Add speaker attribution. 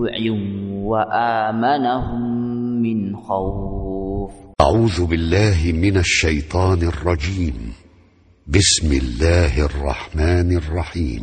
Speaker 1: جوع وآمنهم من خوف.
Speaker 2: أعوذ بالله من الشيطان الرجيم. بسم الله الرحمن الرحيم.